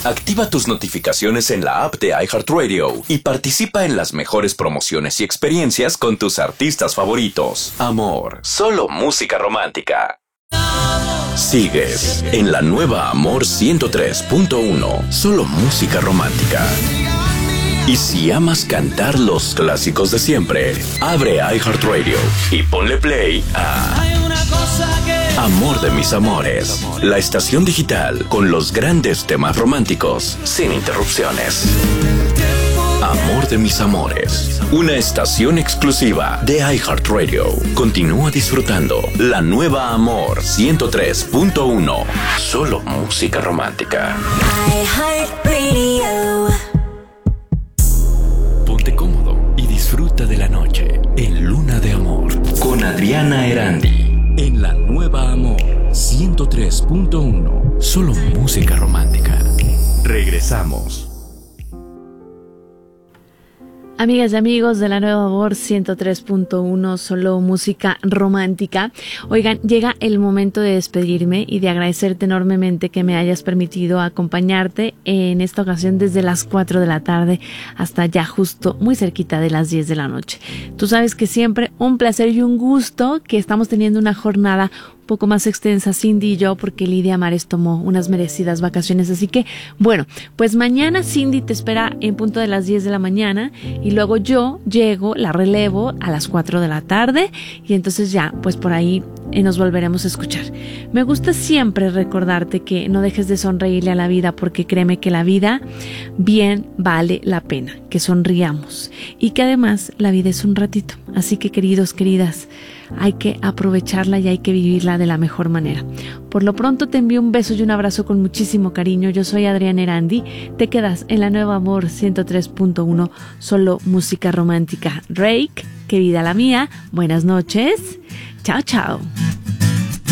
Activa tus notificaciones en la app de iHeartRadio y participa en las mejores promociones y experiencias con tus artistas favoritos. Amor, solo música romántica. Sigues en la nueva Amor 103.1, solo música romántica. Y si amas cantar los clásicos de siempre, abre iHeartRadio y ponle play a Amor de mis amores, la estación digital con los grandes temas románticos, sin interrupciones. Amor de mis amores, una estación exclusiva de iHeartRadio. Continúa disfrutando la nueva Amor 103.1, solo música romántica. iHeartRadio. Ponte cómodo y disfruta de la noche en Luna de Amor con Adriana Erandi. En la nueva Amor 103.1, solo música romántica. Regresamos. Amigas y amigos de la nueva Amor 103.1, solo música romántica. Oigan, llega el momento de despedirme y de agradecerte enormemente que me hayas permitido acompañarte en esta ocasión desde las 4 de la tarde hasta ya justo muy cerquita de las 10 de la noche. Tú sabes que siempre un placer y un gusto que estamos teniendo una jornada un poco más extensa, Cindy y yo, porque Lidia Mares tomó unas merecidas vacaciones. Así que, bueno, pues mañana Cindy te espera en punto de las 10 de la mañana y luego yo llego, la relevo a las 4 de la tarde y entonces ya, pues por ahí nos volveremos a escuchar. Me gusta siempre recordarte que no dejes de sonreírle a la vida, porque créeme que la vida bien vale la pena, que sonriamos y que además la vida es un ratito. Así que, queridos, queridas, hay que aprovecharla y hay que vivirla de la mejor manera. Por lo pronto te envío un beso y un abrazo con muchísimo cariño. Yo soy Adriana Erandi. Te quedas en la nueva Amor 103.1, solo música romántica. Drake, qué vida la mía. Buenas noches. Chao, chao.